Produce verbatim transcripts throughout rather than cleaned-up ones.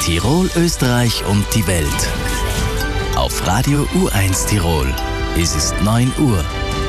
Tirol, Österreich und die Welt. Auf Radio U eins Tirol. Es ist neun Uhr.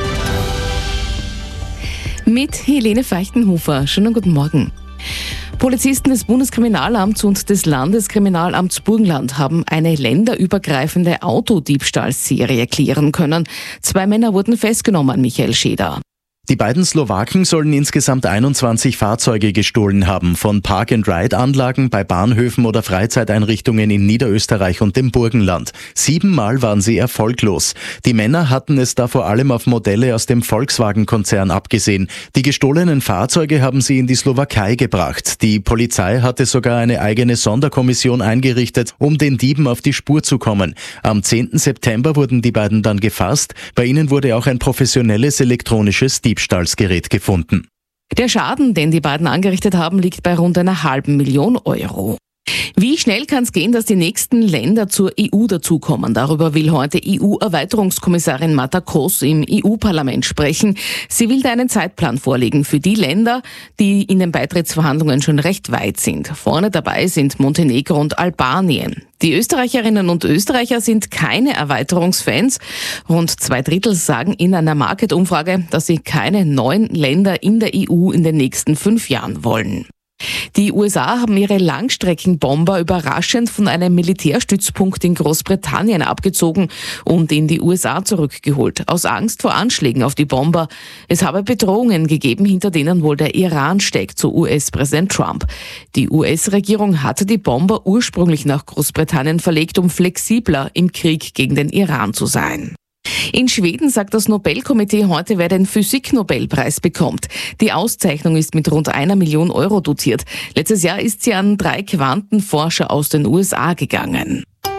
Mit Helene Feichtenhofer. Schönen guten Morgen. Polizisten des Bundeskriminalamts und des Landeskriminalamts Burgenland haben eine länderübergreifende Autodiebstahlserie klären können. Zwei Männer wurden festgenommen, Michael Scheder. Die beiden Slowaken sollen insgesamt einundzwanzig Fahrzeuge gestohlen haben, von Park-and-Ride-Anlagen bei Bahnhöfen oder Freizeiteinrichtungen in Niederösterreich und dem Burgenland. Siebenmal waren sie erfolglos. Die Männer hatten es da vor allem auf Modelle aus dem Volkswagen-Konzern abgesehen. Die gestohlenen Fahrzeuge haben sie in die Slowakei gebracht. Die Polizei hatte sogar eine eigene Sonderkommission eingerichtet, um den Dieben auf die Spur zu kommen. Am zehnten September wurden die beiden dann gefasst. Bei ihnen wurde auch ein professionelles elektronisches Diebstahlsgerät gefunden. Der Schaden, den die beiden angerichtet haben, liegt bei rund einer halben Million Euro. Wie schnell kann es gehen, dass die nächsten Länder zur E U dazukommen? Darüber will heute E U-Erweiterungskommissarin Marta Koss im E U-Parlament sprechen. Sie will da einen Zeitplan vorlegen für die Länder, die in den Beitrittsverhandlungen schon recht weit sind. Vorne dabei sind Montenegro und Albanien. Die Österreicherinnen und Österreicher sind keine Erweiterungsfans. Rund zwei Drittel sagen in einer Market-Umfrage, dass sie keine neuen Länder in der E U in den nächsten fünf Jahren wollen. Die U S A haben ihre Langstreckenbomber überraschend von einem Militärstützpunkt in Großbritannien abgezogen und in die U S A zurückgeholt, aus Angst vor Anschlägen auf die Bomber. Es habe Bedrohungen gegeben, hinter denen wohl der Iran steckt, so U S-Präsident Trump. Die U S-Regierung hatte die Bomber ursprünglich nach Großbritannien verlegt, um flexibler im Krieg gegen den Iran zu sein. In Schweden sagt das Nobelkomitee heute, wer den Physik-Nobelpreis bekommt. Die Auszeichnung ist mit rund einer Million Euro dotiert. Letztes Jahr ist sie an drei Quantenforscher aus den U S A gegangen.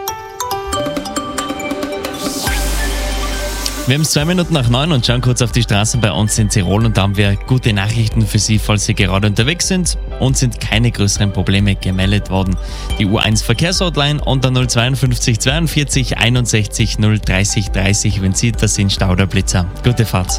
Wir haben es zwei Minuten nach neun und schauen kurz auf die Straßen bei uns in Tirol und da haben wir gute Nachrichten für Sie, falls Sie gerade unterwegs sind. Uns sind keine größeren Probleme gemeldet worden. Die U eins Verkehrshotline unter null zweiundfünfzig zweiundvierzig einundsechzig null dreißig dreißig, wenn Sie das sind, Stau oder Blitzer. Gute Fahrt.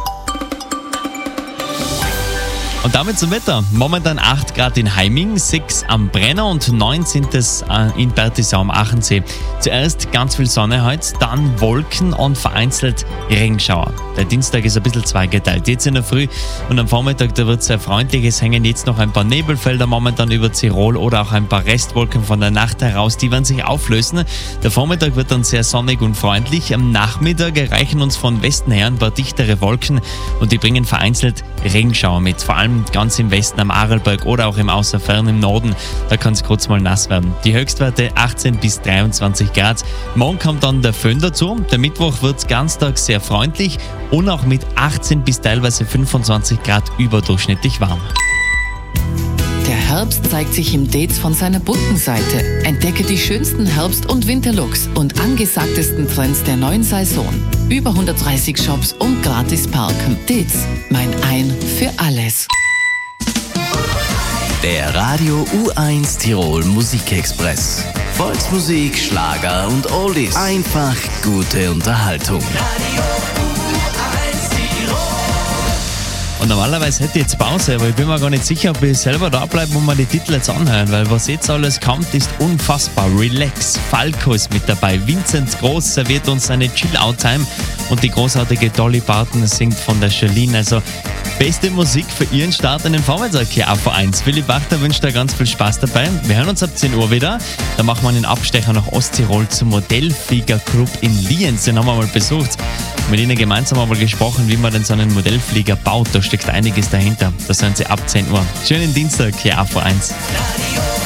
Und damit zum Wetter. Momentan acht Grad in Heiming, sechs am Brenner und neun sind es in Bertisau am Achensee. Zuerst ganz viel Sonne heute, dann Wolken und vereinzelt Regenschauer. Der Dienstag ist ein bisschen zweigeteilt. Jetzt in der Früh und am Vormittag, da wird es sehr freundlich. Es hängen jetzt noch ein paar Nebelfelder momentan über Tirol oder auch ein paar Restwolken von der Nacht heraus. Die werden sich auflösen. Der Vormittag wird dann sehr sonnig und freundlich. Am Nachmittag erreichen uns von Westen her ein paar dichtere Wolken und die bringen vereinzelt Regenschauer mit. Vor allem ganz im Westen am Arlberg oder auch im Außerfern im Norden, da kann es kurz mal nass werden. Die Höchstwerte achtzehn bis dreiundzwanzig Grad. Morgen kommt dann der Föhn dazu. Der Mittwoch wird es ganztags sehr freundlich und auch mit achtzehn bis teilweise fünfundzwanzig Grad überdurchschnittlich warm. Der Herbst zeigt sich im Dates von seiner bunten Seite. Entdecke die schönsten Herbst- und Winterlooks und angesagtesten Trends der neuen Saison. Über hundertdreißig Shops und gratis parken. Dates, mein Ein für alles. Der Radio U eins Tirol Musikexpress. Volksmusik, Schlager und Oldies. Einfach gute Unterhaltung. Und normalerweise hätte ich jetzt Pause, aber ich bin mir gar nicht sicher, ob ich selber da bleibe und mir die Titel jetzt anhören, weil was jetzt alles kommt, ist unfassbar. Relax, Falco ist mit dabei, Vincent Groß serviert uns eine Chill-Out-Time und die großartige Dolly Parton singt von der Charlene. Also beste Musik für Ihren Start in den Vormittag hier auf A eins. Philipp Wachter wünscht da ganz viel Spaß dabei. Wir hören uns ab zehn Uhr wieder. Da machen wir einen Abstecher nach Osttirol zum Modellfliegerclub in Lienz. Den haben wir mal besucht. Mit ihnen gemeinsam haben wir gesprochen, wie man denn so einen Modellflieger baut. Da steckt einiges dahinter. Da sind Sie ab zehn Uhr. Schönen Dienstag hier auf A eins. Radio